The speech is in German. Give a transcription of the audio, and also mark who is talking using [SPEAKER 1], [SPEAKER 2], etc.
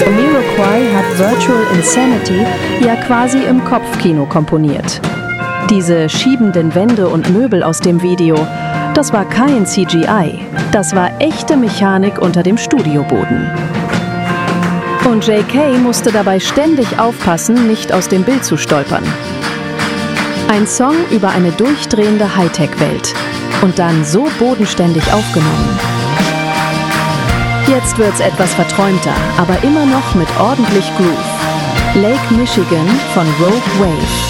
[SPEAKER 1] Jamiroquai hat Virtual Insanity ja quasi im Kopfkino komponiert. Diese schiebenden Wände und Möbel aus dem Video, das war kein CGI, das war echte Mechanik unter dem Studioboden. Und J.K. musste dabei ständig aufpassen, nicht aus dem Bild zu stolpern. Ein Song über eine durchdrehende Hightech-Welt und dann so bodenständig aufgenommen. Jetzt wird's etwas verträumter, aber immer noch mit ordentlich Groove. Lake Michigan von Rogue Wave.